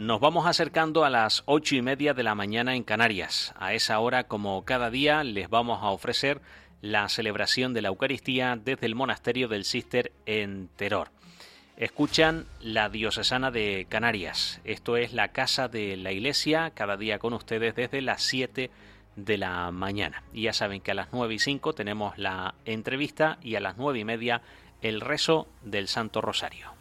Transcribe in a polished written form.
Nos vamos acercando a las 8:30 de la mañana en Canarias. A esa hora, como cada día, les vamos a ofrecer la celebración de la Eucaristía desde el monasterio del Císter en Teror. Escuchan la Diocesana de Canarias. Esto es la Casa de la Iglesia, cada día con ustedes desde las 7 de la mañana. Y ya saben que a las 9:05 tenemos la entrevista y a las 9:30 el rezo del Santo Rosario.